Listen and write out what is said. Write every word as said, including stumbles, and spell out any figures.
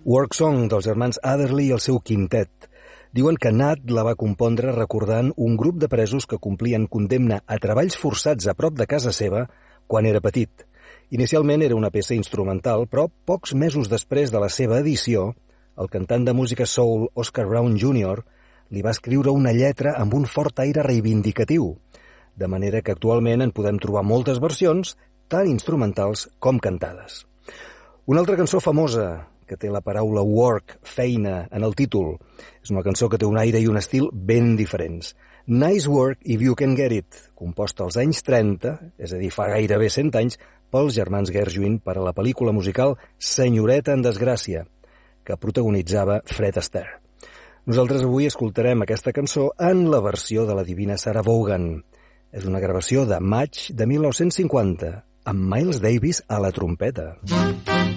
Work Song dels germans Adderley i el seu quintet. Diuen que Nat la va compondre recordant un grup de presos que complien condemna a treballs forçats a prop de casa seva quan era petit. Inicialment era una peça instrumental, però pocs mesos després de la seva edició, el cantant de música soul Oscar Brown júnior li va escriure una lletra amb un fort aire reivindicatiu, de manera que actualment en podem trobar moltes versions, tant instrumentals com cantades. Una altra cançó famosa que té la paraula work, feina, en el títol. És una cançó que té un aire i un estil ben diferents. Nice Work If You Can Get It, composta als anys trenta, és a dir, fa gairebé cent anys, pels germans Gershwin per a la pel·lícula musical Senyoreta en desgràcia, que protagonitzava Fred Astaire. Nosaltres avui escoltarem aquesta cançó en la versió de la divina Sarah Vaughan. És una gravació de maig de mil nou-cents cinquanta, amb Miles Davis a la trompeta. Mm.